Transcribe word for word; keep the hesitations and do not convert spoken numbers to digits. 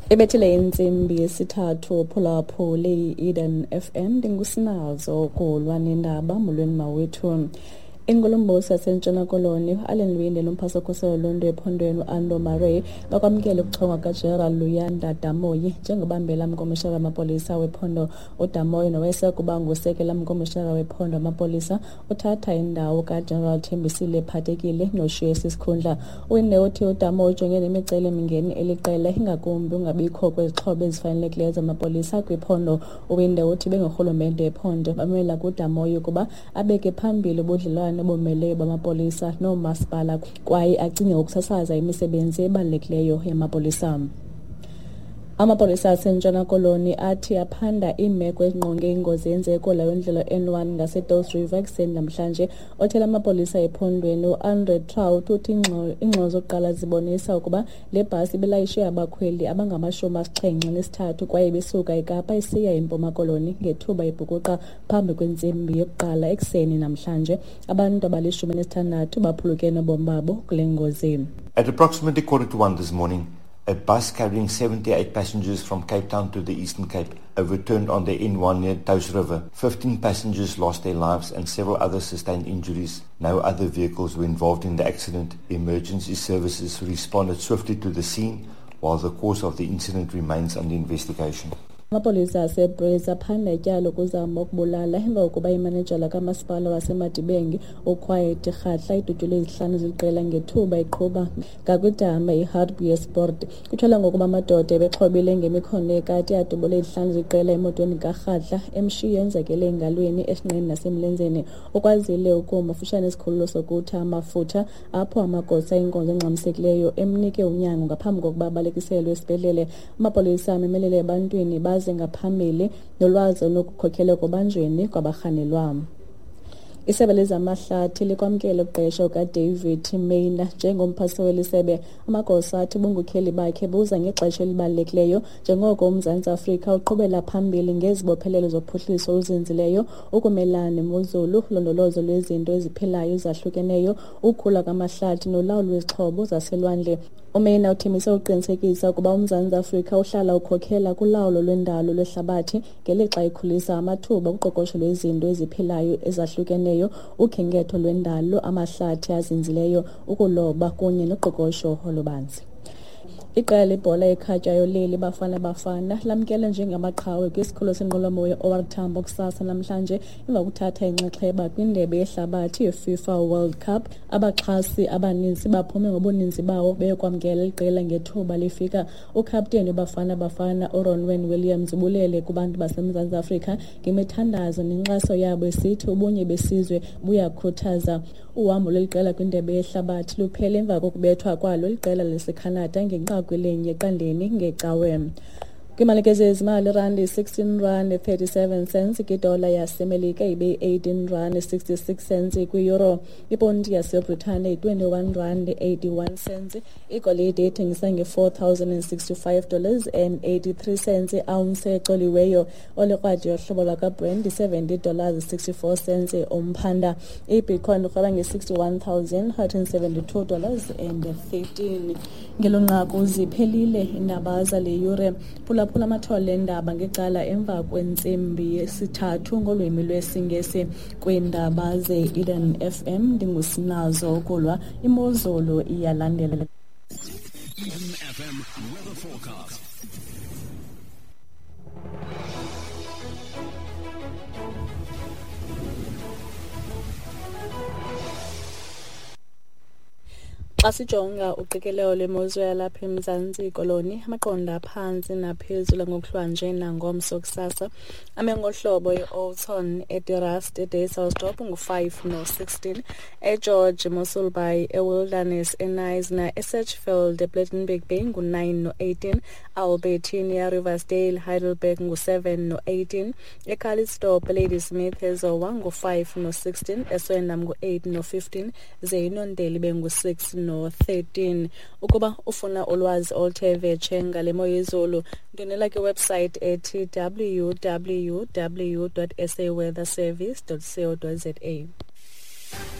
Ebethile insimbi yesithathu phulaphula le-Eden F M ndingusinazo kulwa nendaba molweni mawethu. Ingolombosi yaseNtshona Koloni Allen Lwinde nomphasakhosela loluntu ephondweni Ando Mare bakwamkele ukuchongwa kaGerald Luyanda Damoyi njengobambela mkomishana wamapolisa wephondo uDamoyi nowayesakuba ngusekela mkomishana wephondo wamapolisa uthatha indawo kaGeneral Thembisile Phathekile noshiye sisikhundla. Uwinde uthi uDamoyi ujongene imicelimingeni eliqela ingakumbi ungabikho kwezixhobo ezifanelekileyo zamapolisa kwiphondo. Uwinde uthi bengurhulumente wephondo bamela kuDamoyi ukuba abeke phambili ubudlelwane nobomeleyo bamapolisa noomasipala kwaye acinge ukusasaza imisebenzi ebalulekileyo yamapolisa. Amapolisa aseNtshona Koloni athi aphanda iimeko ezingqonge ingozi yenzeko layo indlela N one ngaseDouws River ekuseni namhlanje. Othela amapolisa ephondweni uAndre Trout uthi ingxoxo zokuqala zibonisa ukuba le bhasi ibilayishe abakhweli abangamashumi asixhenxe nesithathu kwaye besuka eKapa isiya eMpuma Koloni ngethuba ibhukuqa phambi kwentsimbi yokuqala ekuseni namhlanje. Abantu abalishumi nesithandathu baphulukene ubomi babo kule ngozi. At approximately quarter to one this morning, a bus carrying seventy-eight passengers from Cape Town to the Eastern Cape overturned on the N one near Douws River. fifteen passengers lost their lives and several others sustained injuries. No other vehicles were involved in the accident. Emergency services responded swiftly to the scene, while the cause of the incident remains under investigation. Amapolisa aseBrace aphanda ityala ukuzama ukubulala emva kokuba imanejala kamasipala waseMadibengi uQuiet Rhatla idutyulwe izihlanu ziliqela ngethuba iqhuba ngakwidama iHartbeer Sport. Kutshela ngokuba amadoda ebexhobile ngemikhono ekati adubule izihlanu ziliqela emotweni kaRhatla emshiye enzekele engalweni esinqeni nasemlenzeni. Ukwazile ukuma fushane isikhululo sokutha amafutha apho amagosa inkonzo engxamisekileyo emnike unyango ngaphambi kokuba balekiselwe esibhedlele. Amapolisa amemelele ebantwini baze ngaphambili nolwazi olukhokhela kubanjweni kwabarhanelwa. Isebe lezamahlathi likwamkele uqesho kaDavid Maina njengomphasa welisebe. Amagosa athi bungukheli bakhe buza ngexesha elibalulekileyo njengoko uMzantsi Afrika uqhubela phambili ngezibophelelo zophuhliso oluzinzileyo, ukumelana nemozulu, ulondolozo lwezinto eziphilayo ezahlukeneyo, ukhula kwamahlathi nolawulo lwezixhobo zaselwandle. uMaina uthembise uqinisekisa ukuba uMzantsi Afrika uhlala ukhokhela kulawulo lwendalo lwehlabathi ngelixa ikhulisa amathuba uqoqosho lwezinto eziphilayo ezahlukeneyo, ukhenketho lwendalo, amahlathi azinzileyo, ukuloba kunye noqoqosho olubanzi. Iqela lebhola ekhatywayo leli Bafana Bafana lamkele njengamaqhawe kwisikhululo senqwelomoya O R Tambo kusasa namhlanje emva kokuthatha inxaxheba kwindebe yehlabathi yeFIFA World Cup. Abaxhasi abaninzi baphume ngobuninzi bawo beyokwamkela iqela ngethuba lifika. Ukapteni Bafana Bafana uRonwen Williams ubulele kubantu baseMzantsi Afrika ngemithandazo nenkxaso yabo esithi ubunye besizwe buyakhuthaza. Uhambo lweqela kwindebe yehlabathi luphele emva kokubethwa kwalo iqela laseCanada ngenqaku elinye eqandeni ngecawe. Kwimalike zezimali randi sixteen rand thirty-seven cents, idola yasemelika ibe eighteen rand sixty-six cents, kwi-euro iponti yaseBritane twenty-one rand eighty-one cents, igolide ithengisa nge-four thousand sixty-five dollars and eighty-three cents, ounce exoliweyo olekrwadi yohlobo lwakaBrent seventy dollars sixty-four cents, umphanda ibitcoin ukrweba nge-sixty-one thousand one hundred seventy-two dollars and thirteen. Ngelonqaku ziphelile indaba zale yure. Phulaphula amathole endaba ngecala emva kwentsimbi yesithathu ngolwimi lwesiNgesi kwiindaba ze-Eden F M. Ndingusinazo ukulwa imozulu iyalandela. Eden F M weather forecast. Asijonga uqikelelo lwemozulu yalapha eMzantsi Koloni, amaqonda aphansi naphezulu ngokuhlwa nje nangomso kusasa. Amengohlobo e-Alton, eDirrast, eDayselsdorp ngu-five no-sixteen, eGeorge, Mossel Bay, eWilderness, eNisna, eSatchfield, ePlettenberg Bay ngu-nine no-eighteen, Albertine, eRiversdale, Heidelberg ngu-seven no-eighteen, eCalitzdorp, Ladysmith, eZowa ngu-five no-sixteen, eSwendam ngu-eight no-fifteen, ze iNondeli bengu-six no thirteen. Ukuba ufuna ulwazi oluthe vetshe ngale mo yezulu, ndonela kwiwebsite ethi w w w dot s a weather service dot co dot za.